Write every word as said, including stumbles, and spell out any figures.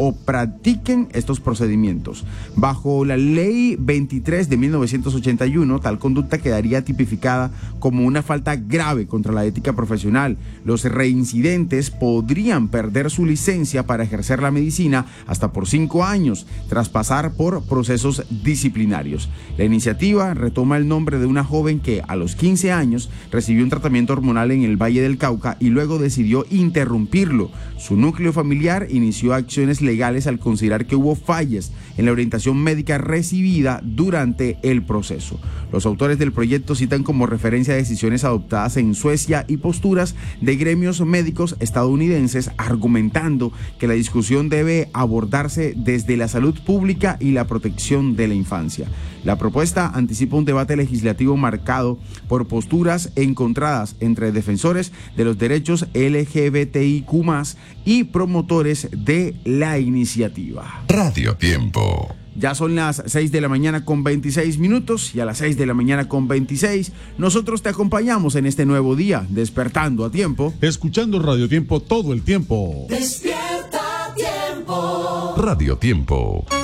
o practiquen estos procedimientos. Bajo la ley veintitrés de mil novecientos ochenta y uno, tal conducta quedaría tipificada como una falta grave contra la ética profesional. Los reincidentes podrían perder su licencia para ejercer la medicina hasta por cinco años, tras pasar por procesos disciplinarios. La iniciativa retoma el nombre de una joven que a los quince años recibió un tratamiento hormonal en el Valle del Cauca y luego decidió interrumpirlo. Su núcleo familiar inició acciones legales al considerar que hubo fallas en la orientación médica recibida durante el proceso. Los autores del proyecto citan como referencia decisiones adoptadas en Suecia y posturas de gremios médicos estadounidenses, argumentando que la discusión debe abordarse desde la salud pública y la protección de la infancia. La propuesta anticipa un debate legislativo marcado por posturas encontradas entre defensores de los derechos L G B T I Q más, y promotores de la iniciativa. Radio Tiempo. Ya son las seis de la mañana con veintiséis minutos y a las seis de la mañana con veintiséis nosotros te acompañamos en este nuevo día, despertando a tiempo. Escuchando Radio Tiempo todo el tiempo. Despierta a tiempo. Radio Tiempo.